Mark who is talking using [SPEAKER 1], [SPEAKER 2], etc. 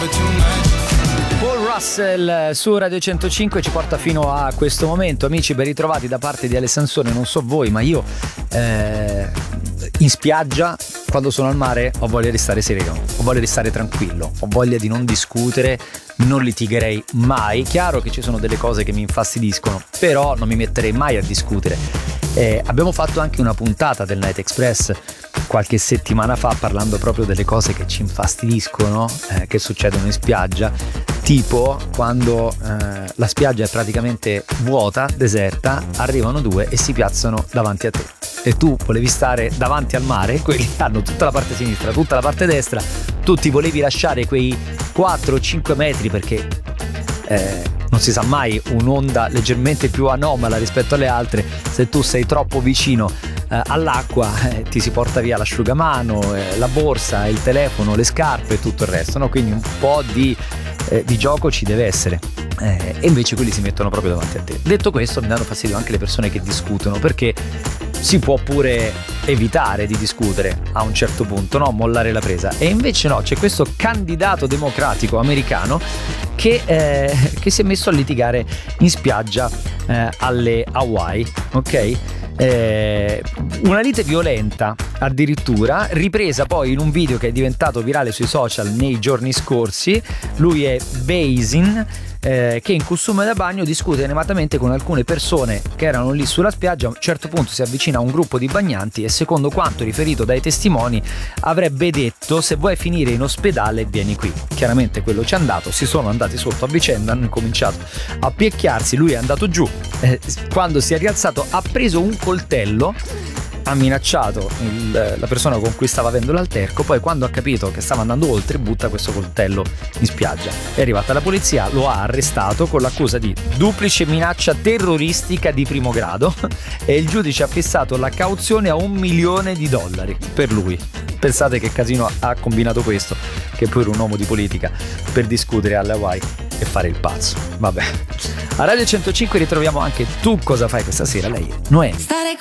[SPEAKER 1] Paul Russell su Radio 105 ci porta fino a questo momento. Amici, ben ritrovati da parte di Ale Sansone. Non so voi, ma io in spiaggia, quando sono al mare, ho voglia di stare sereno, ho voglia di stare tranquillo, ho voglia di non discutere, non litigherei mai. Chiaro che ci sono delle cose che mi infastidiscono, però non mi metterei mai a discutere. Abbiamo fatto anche una puntata del Night Express qualche settimana fa parlando proprio delle cose che ci infastidiscono, che succedono in spiaggia, tipo quando la spiaggia è praticamente vuota, deserta, arrivano due e si piazzano davanti a te e tu volevi stare davanti al mare, quelli hanno tutta la parte sinistra, tutta la parte destra, tu ti volevi lasciare quei 4-5 metri perché non si sa mai, un'onda leggermente più anomala rispetto alle altre, se tu sei troppo vicino all'acqua ti si porta via l'asciugamano, la borsa, il telefono, le scarpe e tutto il resto, no? Quindi un po' di gioco ci deve essere, e invece quelli si mettono proprio davanti a te. Detto questo, mi danno fastidio anche le persone che discutono, perché si può pure evitare di discutere a un certo punto, no? Mollare la presa. E invece no, c'è questo candidato democratico americano che si è messo a litigare in spiaggia alle Hawaii, ok? Una lite violenta addirittura, ripresa poi in un video che è diventato virale sui social nei giorni scorsi. Lui è Basin, che in costume da bagno discute animatamente con alcune persone che erano lì sulla spiaggia. A un certo punto si avvicina a un gruppo di bagnanti e, secondo quanto riferito dai testimoni, avrebbe detto: se vuoi finire in ospedale vieni qui. Chiaramente quello ci è andato, si sono andati sotto a vicenda, hanno cominciato a picchiarsi, lui è andato giù, quando si è rialzato ha preso un coltello, ha minacciato la persona con cui stava avendo l'alterco, poi quando ha capito che stava andando oltre butta questo coltello in spiaggia. È arrivata la polizia, lo ha arrestato con l'accusa di duplice minaccia terroristica di primo grado e il giudice ha fissato la cauzione a $1 milione per lui. Pensate che casino ha combinato questo, che pure un uomo di politica, per discutere alle Hawaii e fare il pazzo. Vabbè. A Radio 105 ritroviamo anche Tu cosa fai questa sera, lei è Noemi.
[SPEAKER 2] Stare